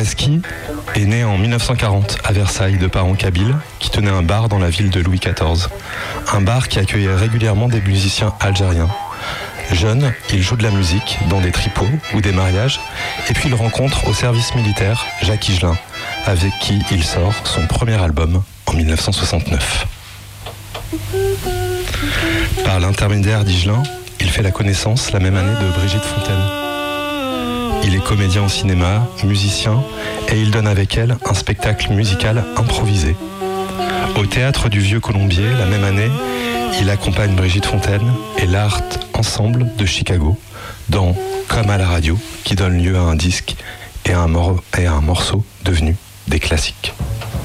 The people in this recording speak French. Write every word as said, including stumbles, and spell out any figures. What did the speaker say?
Reski est né en mille neuf cent quarante à Versailles de parents kabyles qui tenaient un bar dans la ville de Louis quatorze. Un bar qui accueillait régulièrement des musiciens algériens. Jeune, il joue de la musique dans des tripots ou des mariages et puis il rencontre au service militaire Jacques Higelin avec qui il sort son premier album en mille neuf cent soixante-neuf. Par l'intermédiaire d'Higelin, il fait la connaissance la même année de Brigitte Fontaine. Il est comédien au cinéma, musicien, et il donne avec elle un spectacle musical improvisé. Au Théâtre du Vieux Colombier, la même année, il accompagne Brigitte Fontaine et l'Art Ensemble de Chicago dans Comme à la radio, qui donne lieu à un disque et à un, mor- et à un morceau devenu des classiques.